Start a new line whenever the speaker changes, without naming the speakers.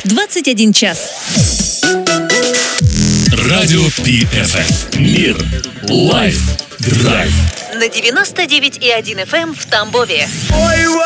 21 час.
Радио PFM. Мир. Лайф. Драйв.
На 99,1 FM в Тамбове.
Ой,